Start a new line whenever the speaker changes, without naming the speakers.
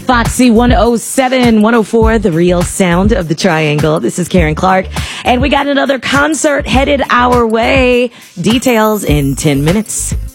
Foxy 107, 104, the real sound of the triangle. This is Karen Clark, and we got another concert headed our way. Details in 10 minutes.